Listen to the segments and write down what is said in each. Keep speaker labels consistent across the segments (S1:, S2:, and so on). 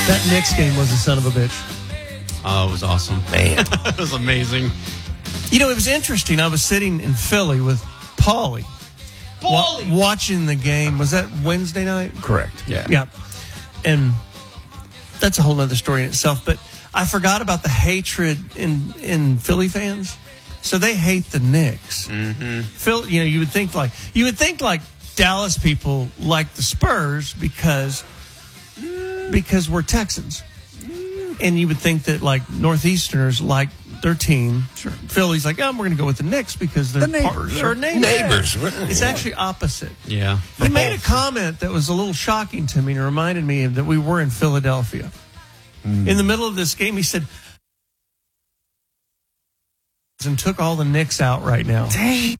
S1: That Knicks game was a son of a bitch.
S2: Oh, it was awesome.
S3: Man.
S2: It was amazing.
S1: You know, it was interesting. I was sitting in Philly with Paulie. Watching the game. Was that Wednesday night?
S3: Correct.
S1: Yeah. And that's a whole other story in itself. But I forgot about the hatred in Philly fans. So they hate the Knicks.
S2: Mm-hmm.
S1: Phil, you would think like Dallas people like the Spurs because we're Texans. And you would think that like Northeasterners like their team. Sure. Philly's like, we're going to go with the Knicks because they're
S3: neighbors.
S1: Our neighbors. It's
S3: Yeah.
S1: actually opposite.
S2: Yeah.
S1: He made a comment that was a little shocking to me and it reminded me that we were in Philadelphia. In the middle of this game, he said, and took all the Knicks out right now.
S3: Jeez.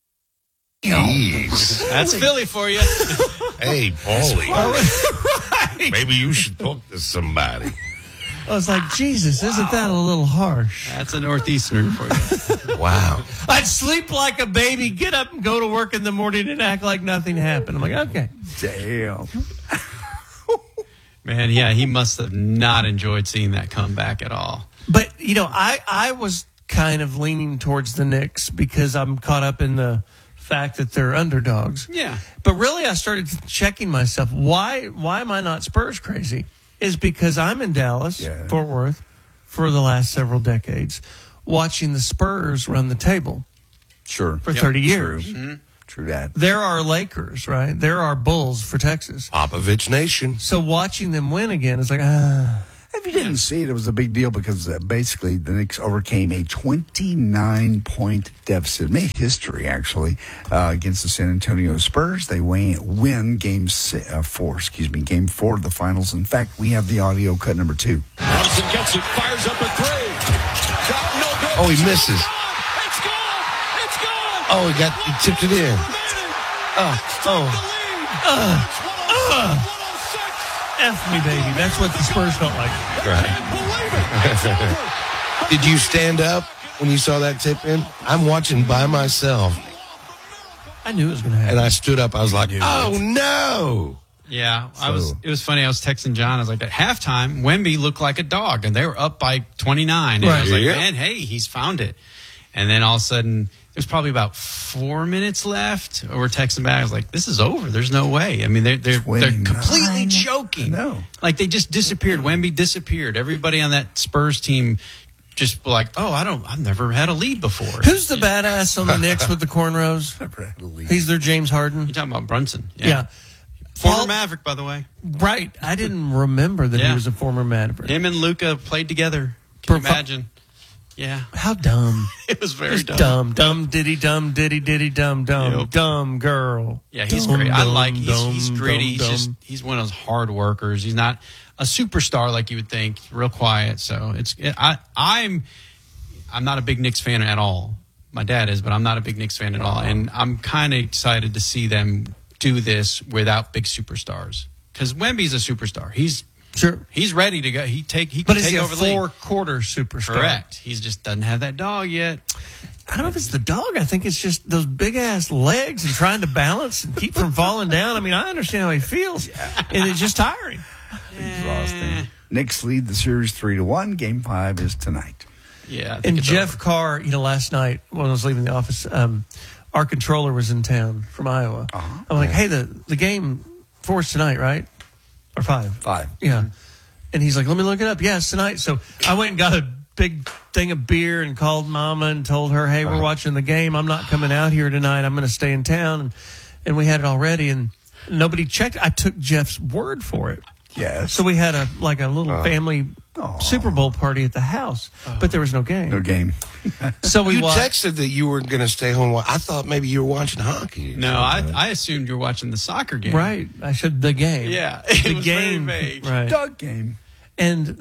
S2: That's Philly for you.
S3: Hey, Paulie.
S1: Right.
S3: Maybe you should talk to somebody.
S1: I was like, Jesus, isn't that a little harsh?
S2: That's a Northeasterner for you.
S3: Wow.
S1: I'd sleep like a baby, get up and go to work in the morning and act like nothing happened. I'm like, okay.
S3: Damn.
S2: Man, yeah, he must have not enjoyed seeing that come back at all.
S1: But, I was kind of leaning towards the Knicks because I'm caught up in the fact that they're underdogs.
S2: Yeah.
S1: But really, I started checking myself. Why am I not Spurs crazy? Is because I'm in Dallas, Fort Worth, for the last several decades, watching the Spurs run the table.
S3: Sure.
S1: For 30 years.
S3: True. Mm-hmm. True that.
S1: There are Lakers, right? There are Bulls for Texas.
S3: Popovich Nation.
S1: So watching them win again is like,
S4: If you didn't see it, it was a big deal because basically the Knicks overcame a 29-point deficit. Made history, actually, against the San Antonio Spurs. They win game 4 of the finals. In fact, we have the audio cut number 2.
S5: Brunson gets it, fires up a 3. No good.
S3: Oh, he misses.
S5: It's gone. It's gone.
S3: Oh, he tipped it in.
S1: F me, baby. That's what the Spurs felt like.
S3: Right. Did you stand up when you saw that tip in? I'm watching by myself.
S1: I knew it was going to happen.
S3: And I stood up. I was like, oh, no.
S2: Yeah, it was funny. I was texting John. I was like, at halftime, Wemby looked like a dog, and they were up by 29. And I was like, man, hey, he's found it. And then all of a sudden, there's probably about 4 minutes left. We're texting back. I was like, this is over. There's no way. I mean, they're completely choking.
S4: No.
S2: Like, they just disappeared. Wemby disappeared. Everybody on that Spurs team just like, I've never had a lead before.
S1: Who's the badass on the Knicks with the cornrows? He's their James Harden.
S2: You're talking about Brunson.
S1: Yeah.
S2: Former Maverick, by the way.
S1: Right. I didn't remember that he was a former Maverick.
S2: Him and Luka played together. Can you imagine? Yeah.
S1: How dumb.
S2: It was very
S1: dumb. Dumb diddy dumb dumb.
S2: Yep.
S1: Dumb girl.
S2: Yeah, he's great. He's gritty. He's one of those hard workers. He's not a superstar like you would think. Real quiet. So I'm not a big Knicks fan at all. My dad is, but I'm not a big Knicks fan at all. And I'm kind of excited to see them do this without big superstars. Because Wemby's a superstar. He's ready to go. He can take over the league.
S1: But he's a 4-quarter superstar.
S2: Correct. He just doesn't have that dog yet.
S1: I don't know if it's the dog. I think it's just those big-ass legs and trying to balance and keep from falling down. I mean, I understand how he feels, and it's just tiring.
S4: Exhausting. Knicks lead the series 3-1. Game 5 is tonight.
S2: Yeah.
S1: And Jeff Carr, last night when I was leaving the office, our controller was in town from Iowa.
S4: Uh-huh.
S1: I'm like, hey, the game 4 is tonight, right? Or 5?
S4: 5.
S1: Yeah. And he's like, let me look it up. Yeah, it's tonight. So I went and got a big thing of beer and called Mama and told her, hey, we're watching the game. I'm not coming out here tonight. I'm going to stay in town. And we had it already, and nobody checked. I took Jeff's word for it.
S4: Yes.
S1: So we had a little family Super Bowl party at the house, but there was no game.
S4: No game.
S1: So we
S3: texted that you were going to stay home. I thought maybe you were watching hockey.
S2: No, I assumed you were watching the soccer game.
S1: Right. I said the game.
S2: Yeah.
S1: The
S2: was
S1: game.
S2: very vague.
S1: Right.
S4: Dog game.
S1: And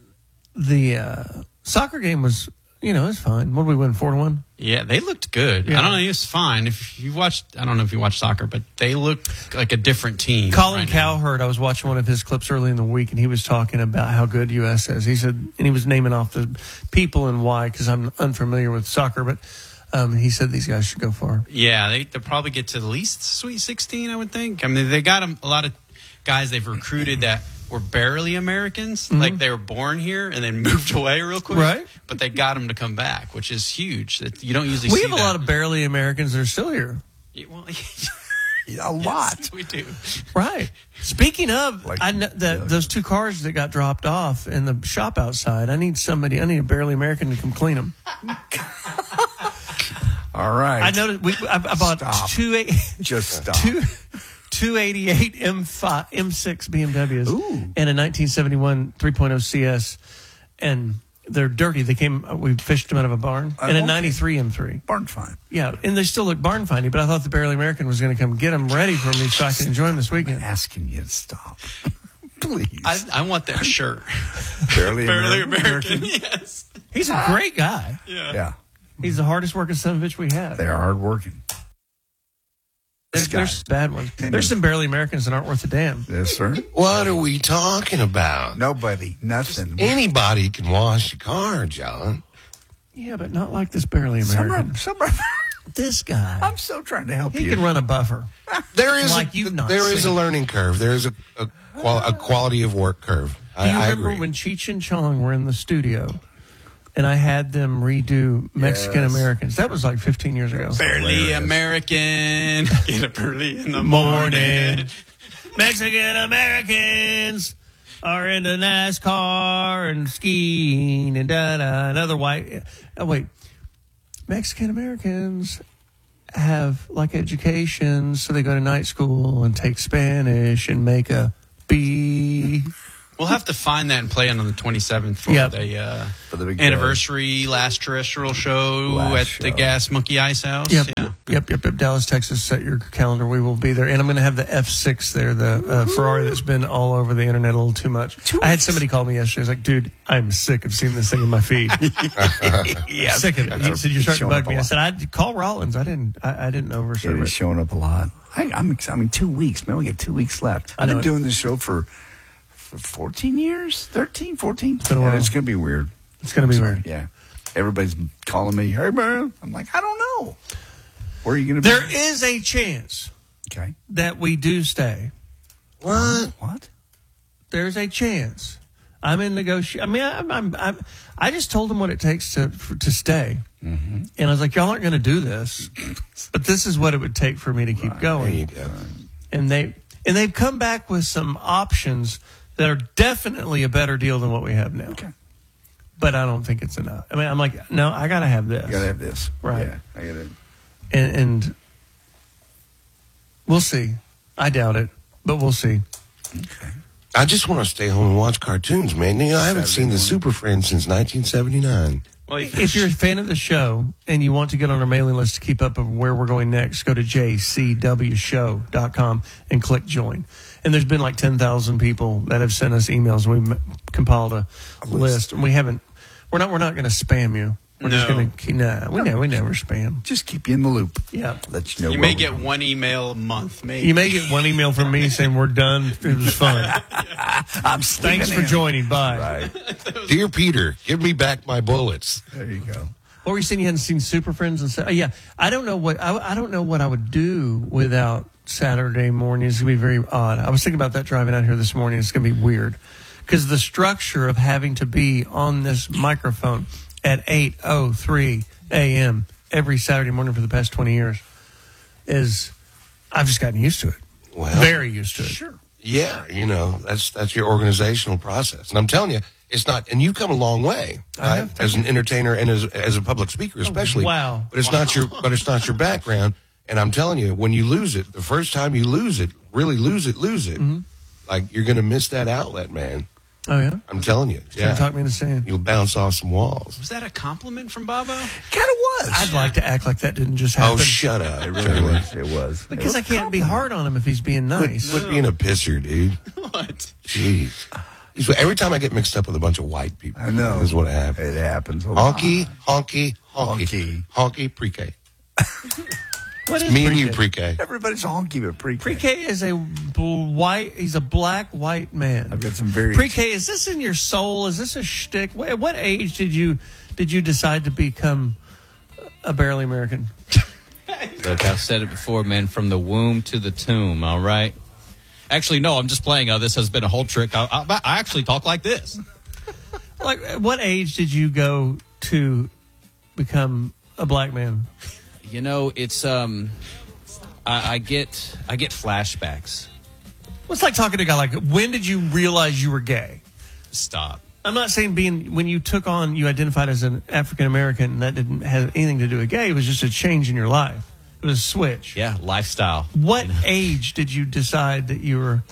S1: the soccer game was, it was fine. What did we win, 4-1?
S2: Yeah, they looked good.
S1: Yeah.
S2: I don't know, it was fine. I don't know if you watch soccer, but they looked like a different team.
S1: Colin Cowherd, I was watching one of his clips early in the week, and he was talking about how good U.S. is. He said, and he was naming off the people and why, because I'm unfamiliar with soccer, but he said these guys should go far.
S2: Yeah, they'll probably get to the least Sweet 16, I would think. I mean, they got a lot of guys they've recruited that were barely Americans. Like they were born here and then moved away real quick.
S1: Right.
S2: But they got them to come back, which is huge. That you don't usually
S1: We
S2: see
S1: have a
S2: that.
S1: lot of barely Americans that are still here.
S2: Yeah, well,
S4: A lot.
S2: yes, we do.
S1: Right. Speaking of,
S4: Like,
S1: I know that those 2 cars that got dropped off in the shop outside, I need a barely American to come clean them.
S4: All right.
S1: I noticed I bought
S4: Stop.
S1: 288
S4: Just stop.
S1: 288 M6 BMWs
S4: Ooh.
S1: and a 1971 3.0 CS, and they're dirty. We fished them out of a barn, and a
S4: okay.
S1: 93 M3.
S4: Barn fine.
S1: Yeah, and they still look barn findy, but I thought the barely American was going to come get them ready for me so I can enjoy them this weekend.
S4: Asking you to stop. Please.
S2: I want that shirt.
S4: Barely
S2: Barely American. Yes.
S1: He's a great guy.
S4: Yeah.
S1: He's the hardest working son of a bitch we have.
S4: They are hardworking.
S1: There's bad ones. There's some barely Americans that aren't worth a damn.
S4: Yes, sir.
S3: What are we talking about?
S4: Nobody. Nothing.
S3: Anybody can wash a car, John.
S1: Yeah, but not like this barely American. This guy.
S4: I'm so trying to help
S1: He
S4: you.
S1: can run a buffer.
S3: There is
S1: Like you've not
S3: there is
S1: seen.
S3: a learning curve. There is a quality of work curve.
S1: Do you
S3: I
S1: remember
S3: agree.
S1: when Cheech and Chong were in the studio and I had them redo Mexican Americans? That was like 15 years ago.
S2: Barely American. Get up early in the morning.
S1: Mexican Americans are into NASCAR and skiing and another white. Oh, wait. Mexican Americans have like education, so they go to night school and take Spanish and make a B.
S2: We'll have to find that and play it on the 27th for
S1: Yep.
S4: the big
S2: anniversary last terrestrial show at the Gas Monkey Ice House.
S1: Yep,
S2: Yeah.
S1: yep. Dallas, Texas. Set your calendar. We will be there, and I'm going to have the F6 there, the Ferrari that's been all over the internet a little too much. I had somebody call me yesterday. I was like, "Dude, I'm sick of seeing this thing in my feed."
S4: Yeah.
S1: Sick of it. He said, "You're starting to
S4: Showing
S1: bug
S4: up
S1: me."
S4: a
S1: I
S4: lot.
S1: said, "I'd call Rollins. I didn't overserve
S4: It is
S1: it."
S4: showing up a lot. I'm excited. I mean, 2 weeks, man. We got 2 weeks left.
S1: I
S4: I've
S1: know
S4: been
S1: it.
S4: doing this show for 14 years, 13, 14.
S1: been a while.
S4: It's going to be weird.
S1: It's going to be weird.
S4: Yeah. Everybody's calling me, "Hey, man." I'm like, I don't know. Where are you going to be?
S1: There is a chance
S4: Okay.
S1: that we do stay.
S4: What?
S1: There's a chance. I'm in negotiation. I mean, I just told them what it takes to stay, and I was like, "Y'all aren't going to do this, but this is what it would take for me to keep
S3: There
S1: going."
S3: you go.
S1: And they've come back with some options that are definitely a better deal than what we have now.
S4: Okay.
S1: But I don't think it's enough. I mean, I'm like, no, I got to have this.
S4: You got to have this.
S1: Right.
S4: Yeah. I got it.
S1: And we'll see. I doubt it, but we'll see.
S3: I just want to stay home and watch cartoons, man. You know, I haven't seen the Super Friends since 1979.
S2: Well,
S1: If you're a fan of the show and you want to get on our mailing list to keep up with where we're going next, go to jcwshow.com and click join. And there's been like 10,000 people that have sent us emails. We've compiled a list, and we're not going to spam you. We're just
S2: No.
S1: going to keep. Nah, we never spam.
S4: Just keep you in the loop.
S1: Yeah.
S4: Let you know.
S2: you
S4: where
S2: may
S4: we're
S2: get
S4: going.
S2: one email a month, maybe.
S1: You may get one email from me saying we're done. It was fun.
S4: I'm
S1: Thanks
S4: sleeping
S1: for
S4: in.
S1: joining. Bye.
S4: Right.
S3: Dear Peter, give me back my bullets.
S4: There you go.
S1: What were you saying? You hadn't seen Super Friends and stuff? Yeah, I don't know what I don't know what I would do without Saturday morning. It's gonna be very odd. I was thinking about that driving out here this morning. It's gonna be weird because the structure of having to be on this microphone at 8:03 a.m. every Saturday morning for the past 20 years is I've just gotten used to it.
S3: Well,
S1: Very used to it.
S4: Sure.
S3: yeah, you know, that's your organizational process. And I'm telling you, it's not, and you've come a long way, right? As an entertainer and as a public speaker, especially.
S1: wow.
S3: But it's not your background. And I'm telling you, when you lose it, the first time you lose it, really lose it, like you're going to miss that outlet, man.
S1: Oh yeah.
S3: I'm telling you.
S1: Yeah. Talk me into saying.
S3: You'll bounce off some walls.
S2: Was that a compliment from Bobo?
S4: Kind of was.
S1: I'd like to act like that didn't just happen.
S3: Oh, shut up.
S4: It really was. It was.
S1: Because I can't be hard on him if he's being nice.
S3: Quit being a pisser, dude.
S2: What?
S3: Jeez. Every time I get mixed up with a bunch of white people,
S4: I know.
S3: this is what happens.
S4: It happens. a lot.
S3: Honky, honky, honky.
S4: Honky.
S3: Honky, pre-K.
S1: What is
S3: Me and you,
S1: pre-K?
S3: pre-K.
S4: Everybody's honky but pre-K.
S1: Pre-K is he's a black white man.
S4: I've got some very
S1: Pre-K, is this in your soul? Is this a shtick? At what age did you decide to become a barely American?
S6: Look, I've said it before, man, from the womb to the tomb, all right? Actually, no, I'm just playing. This has been a whole trick. I actually talk like this.
S1: Like, what age did you go to become a black man?
S6: You know, it's I get flashbacks.
S1: Well, it's like talking to a guy like, when did you realize you were gay?
S6: Stop.
S1: I'm not saying when you identified as an African American, that didn't have anything to do with gay. It was just a change in your life. It was a switch.
S6: Yeah, lifestyle.
S1: What age did you decide that you were,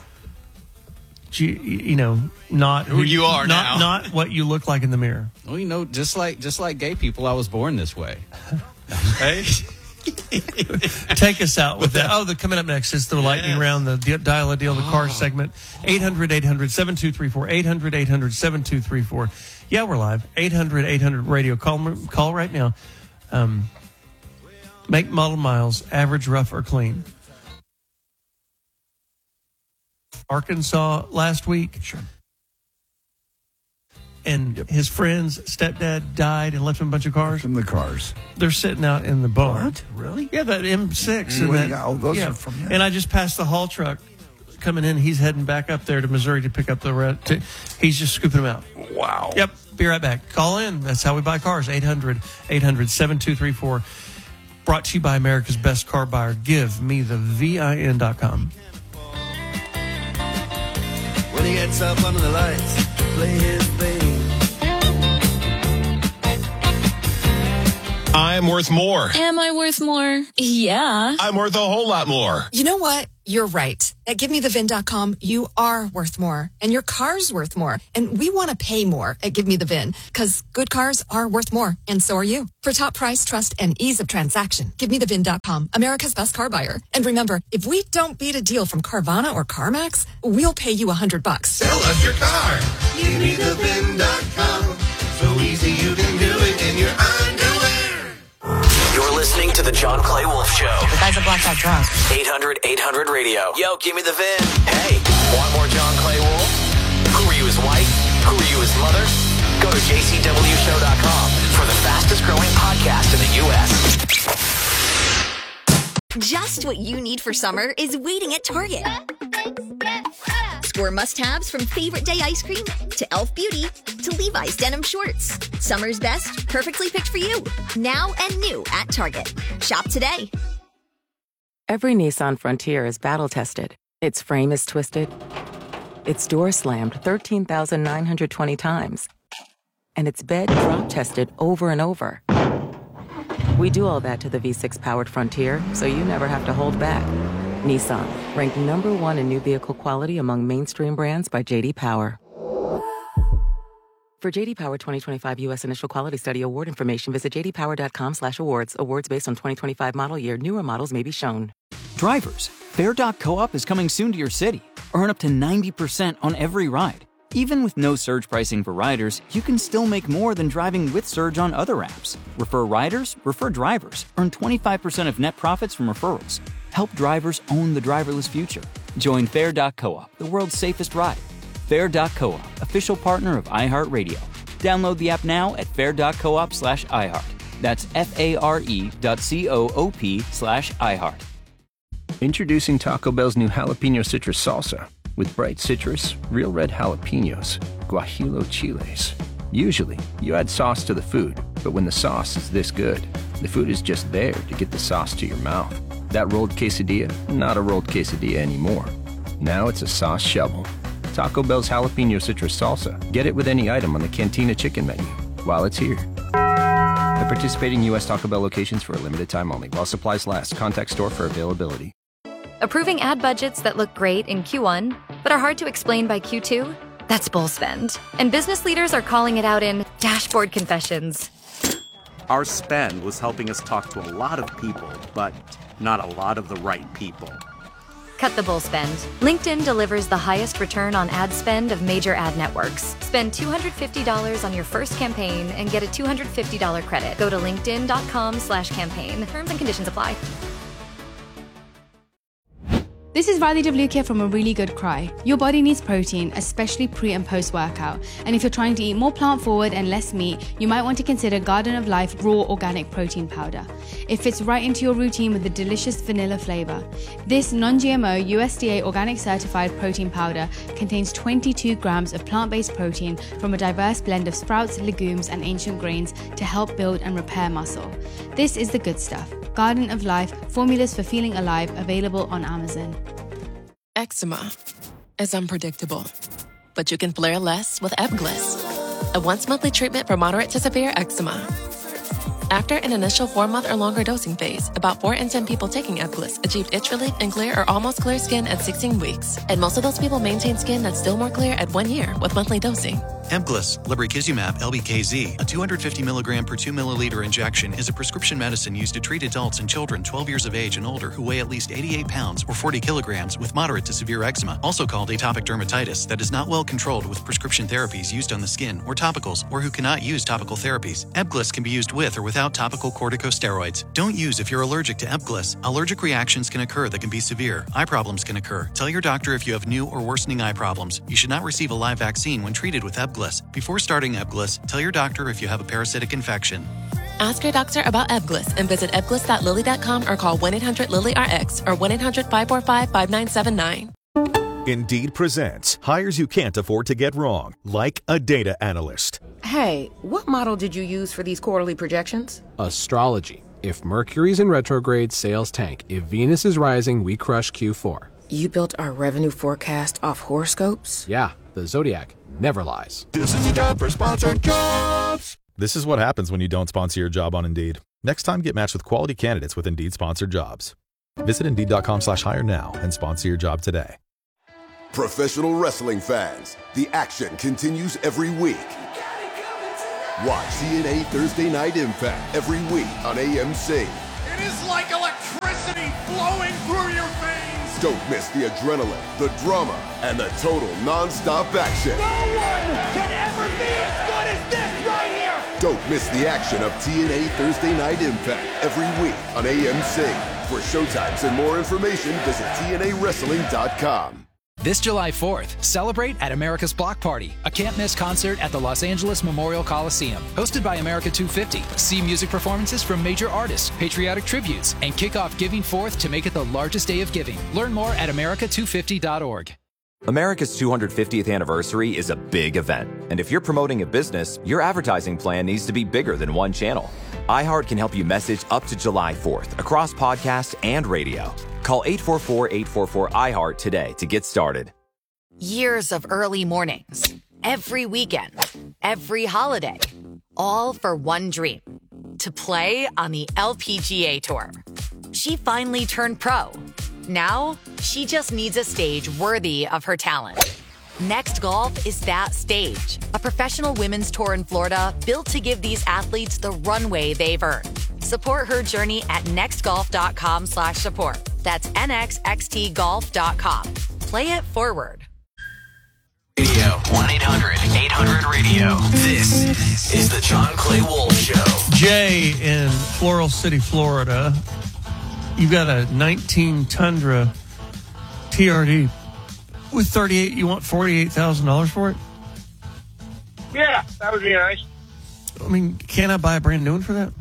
S1: not
S2: who you are now,
S1: not what you look like in the mirror?
S6: Well, just like gay people, I was born this way.
S2: Hey.
S1: Take us out with that. Oh, coming up next is the lightning round, the dial a deal, the car segment. 800-800-7234. 800-800-7234. Yeah, we're live. 800-800 radio. Call right now. Make, model, miles, average, rough, or clean. Arkansas last week.
S4: Sure.
S1: And his friend's stepdad died and left him a bunch of cars.
S4: From the cars.
S1: They're sitting out in the barn.
S4: What? Really?
S1: Yeah, that M6.
S4: Those are from him.
S1: And I just passed the haul truck coming in. He's heading back up there to Missouri to pick up the rest. He's just scooping them out.
S4: Wow.
S1: Yep. Be right back. Call in. That's how we buy cars. 800-800-7234. Brought to you by America's Best Car Buyer. Give me the VIN.com.
S7: When he gets up under the lights, play his thing.
S5: I'm worth more.
S8: Am I worth more? Yeah.
S5: I'm worth a whole lot more.
S9: You know what? You're right. At GiveMeTheVin.com, you are worth more, and your car's worth more. And we want to pay more at Give Me the VIN, because good cars are worth more, and so are you. For top price, trust, and ease of transaction, GiveMeTheVin.com, America's Best Car Buyer. And remember, if we don't beat a deal from Carvana or CarMax, we'll pay you $100.
S3: Sell us your car. GiveMeTheVin.com. So easy you can do it in your underwear.
S10: You're listening to the John Clay Wolf Show.
S9: The guy's a blackout drunk.
S10: 800-800 radio. Yo, give me the VIN. Hey, want more John Clay Wolf? Who are you, his wife? Who are you, his mother? Go to jcwshow.com for the fastest growing podcast in the U.S.
S11: Just what you need for summer is waiting at Target. Score must-haves from Favorite Day ice cream to Elf Beauty to Levi's denim shorts. Summer's best, perfectly picked for you. Now and new at Target. Shop today.
S12: Every Nissan Frontier is battle-tested. Its frame is twisted. Its door slammed 13,920 times. And its bed drop-tested over and over. We do all that to the V6-powered Frontier, so you never have to hold back. Nissan, ranked #1 in new vehicle quality among mainstream brands by J.D. Power. For J.D. Power 2025 U.S. Initial Quality Study award information, visit jdpower.com/awards. Awards based on 2025 model year. Newer models may be shown.
S13: Drivers, Fair.coop is coming soon to your city. Earn up to 90% on every ride. Even with no surge pricing for riders, you can still make more than driving with Surge on other apps. Refer riders, refer drivers. Earn 25% of net profits from referrals. Help drivers own the driverless future. Join Fair.coop, the world's safest ride. Fair.coop, official partner of iHeartRadio. Download the app now at fair.coop/iHeart. That's FARE.coop/iHeart.
S14: Introducing Taco Bell's new jalapeno citrus salsa. With bright citrus, real red jalapenos, guajillo chiles. Usually, you add sauce to the food, but when the sauce is this good, the food is just there to get the sauce to your mouth. That rolled quesadilla, not a rolled quesadilla anymore. Now it's a sauce shovel. Taco Bell's jalapeno citrus salsa. Get it with any item on the Cantina chicken menu while it's here. At participating U.S. Taco Bell locations for a limited time only. While supplies last. Contact store for availability.
S15: Approving ad budgets that look great in Q1, but are hard to explain by Q2? That's bull spend. And business leaders are calling it out in dashboard confessions.
S16: Our spend was helping us talk to a lot of people, but not a lot of the right people.
S15: Cut the bull spend. LinkedIn delivers the highest return on ad spend of major ad networks. Spend $250 on your first campaign and get a $250 credit. Go to linkedin.com/campaign. Terms and conditions apply.
S17: This is Riley Devlukia from A Really Good Cry. Your body needs protein, especially pre and post workout. And if you're trying to eat more plant forward and less meat, you might want to consider Garden of Life Raw Organic Protein Powder. It fits right into your routine with a delicious vanilla flavor. This non-GMO USDA organic certified protein powder contains 22 grams of plant-based protein from a diverse blend of sprouts, legumes, and ancient grains to help build and repair muscle. This is the good stuff. Garden of Life, formulas for feeling alive, available on Amazon.
S18: Eczema is unpredictable, but you can flare less with Ebglyss, a once-monthly treatment for moderate to severe eczema. After an initial 4-month or longer dosing phase, about 4 in 10 people taking Ebglyss achieved itch relief and clear or almost clear skin at 16 weeks. And most of those people maintain skin that's still more clear at 1 year with monthly dosing.
S19: Ebglyss, lebrikizumab LBKZ, a 250 milligram per 2 milliliter injection, is a prescription medicine used to treat adults and children 12 years of age and older who weigh at least 88 pounds or 40 kilograms with moderate to severe eczema, also called atopic dermatitis, that is not well controlled with prescription therapies used on the skin or topicals, or who cannot use topical therapies. Ebglyss can be used with or without topical corticosteroids. Don't use if you're allergic to Ebglyss. Allergic reactions can occur that can be severe. Eye problems can occur. Tell your doctor if you have new or worsening eye problems. You should not receive a live vaccine when treated with Ebglyss. Before starting Ebglyss, tell your doctor if you have a parasitic infection.
S18: Ask your doctor about Ebglyss and visit ebglyss.lilly.com or call 1-800-LILY-RX or 1-800-545-5979.
S20: Indeed presents hires you can't afford to get wrong, like a data analyst.
S21: Hey, what model did you use for these quarterly projections?
S22: Astrology. If Mercury's in retrograde, sales tank. If Venus is rising, we crush Q4.
S21: You built our revenue forecast off horoscopes?
S22: Yeah, the Zodiac never lies.
S20: This is the job for sponsored jobs. This is what happens when you don't sponsor your job on Indeed. Next time, get matched with quality candidates with Indeed sponsored jobs. Visit Indeed.com/hire now and sponsor your job today.
S23: Professional wrestling fans, the action continues every week. Watch TNA Thursday Night Impact every week on AMC.
S5: It is like electricity flowing through your veins.
S23: Don't miss the adrenaline, the drama, and the total non-stop action.
S5: No one can ever be as good as this right here.
S23: Don't miss the action of TNA Thursday Night Impact every week on AMC. For showtimes and more information, visit TNAWrestling.com.
S24: This July 4th, celebrate at America's Block Party, a can't-miss concert at the Los Angeles Memorial Coliseum. Hosted by America 250, see music performances from major artists, patriotic tributes, and kick off Giving Forth to make it the largest day of giving. Learn more at america250.org.
S25: America's 250th anniversary is a big event. And if you're promoting a business, your advertising plan needs to be bigger than one channel. iHeart can help you message up to July 4th across podcast and radio. Call 844-844-iHeart today to get started.
S26: Years of early mornings, every weekend, every holiday, all for one dream, to play on the LPGA Tour. She finally turned pro. Now, she just needs a stage worthy of her talent. Next Golf is that stage, a professional women's tour in Florida built to give these athletes the runway they've earned. Support her journey at nextgolf.com/support. That's nxxtgolf.com. Play it forward.
S10: Radio 1-800-800-radio. This is the John Clay Wolf Show.
S1: Jay in Floral City, Florida. You've got a 19 Tundra TRD with 38. You want $48,000 for it?
S27: Yeah, that would be nice.
S1: I mean, can I buy a brand new one for that?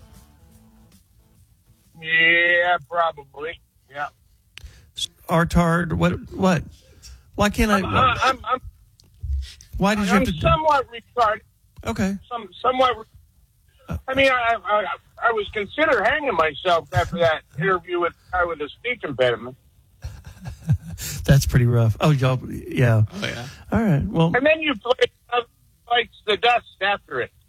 S27: Yeah, probably. Yeah.
S1: Artard, what? Why can't I? Why did you have to?
S27: I'm somewhat retarded.
S1: Okay.
S27: Somewhat. I mean, I was consider hanging myself after that interview with a guy with a speech impediment.
S1: That's pretty rough. Oh, y'all, yeah.
S2: Oh, yeah.
S1: All right. Well,
S27: and then you play Bites the Dust after it.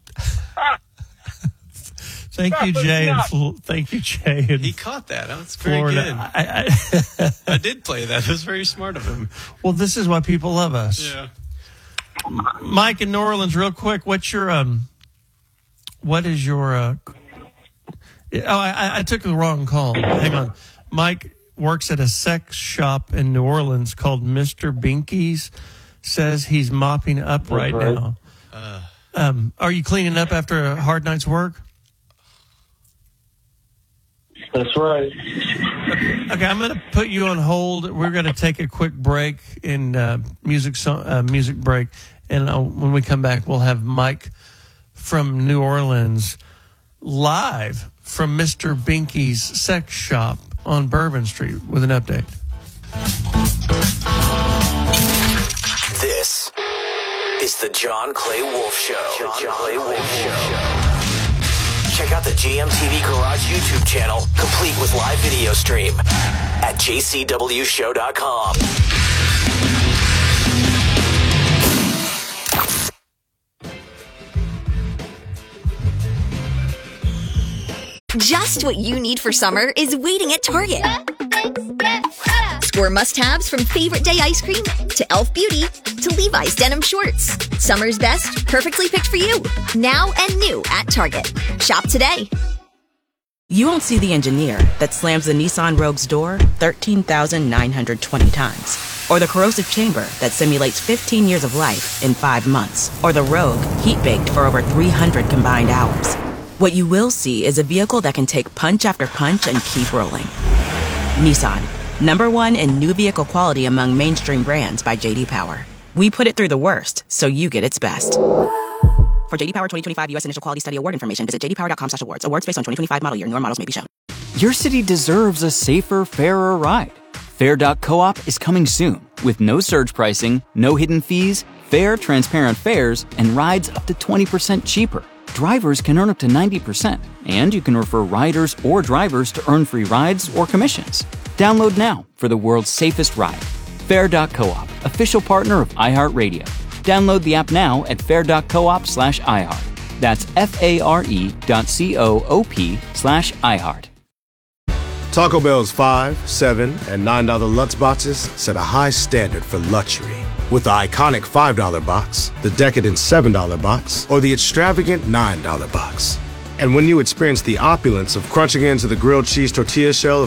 S1: Thank you, Jay. Thank you, Jay.
S2: He caught that. That's very
S1: Florida.
S2: good. I did play that. It was very smart of him.
S1: Well, this is why people love us.
S2: Yeah.
S1: Mike in New Orleans, real quick. What is your? I took the wrong call. Hang on. Mike works at a sex shop in New Orleans called Mr. Binky's. Says he's mopping up right now. Are you cleaning up after a hard night's work?
S3: That's right.
S1: Okay, I'm going to put you on hold. We're going to take a quick break in music break, and when we come back, we'll have Mike from New Orleans live from Mr. Binky's sex shop on Bourbon Street with an update.
S10: This is the John Clay Wolf Show. John Clay Wolf Show. Check out the GMTV Garage YouTube channel, complete with live video stream at jcwshow.com.
S4: Just what you need for summer is waiting at Target. Score must-haves from Favorite Day ice cream to Elf Beauty to Levi's denim shorts. Summer's best, perfectly picked for you. Now and new at Target. Shop today.
S6: You won't see the engineer that slams the Nissan Rogue's door 13,920 times. Or the corrosive chamber that simulates 15 years of life in 5 months. Or the Rogue heat-baked for over 300 combined hours. What you will see is a vehicle that can take punch after punch and keep rolling. Nissan, #1 in new vehicle quality among mainstream brands by J.D. Power. We put it through the worst, so you get its best. For J.D. Power 2025 U.S. Initial Quality Study Award information, visit jdpower.com/awards. Awards based on 2025 model year. Newer models may be shown.
S13: Your city deserves a safer, fairer ride. Fair.coop is coming soon with no surge pricing, no hidden fees, fair, transparent fares, and rides up to 20% cheaper. Drivers can earn up to 90%, and you can refer riders or drivers to earn free rides or commissions. Download now for the world's safest ride. Fair.coop, official partner of iHeartRadio. Download the app now at fair.coop/iHeart. That's FARE.coop/iHeart.
S7: Taco Bell's $5, $7, and $9 Lutz boxes set a high standard for luxury. With the iconic $5 box, the decadent $7 box, or the extravagant $9 box. And when you experience the opulence of crunching into the grilled cheese tortilla shell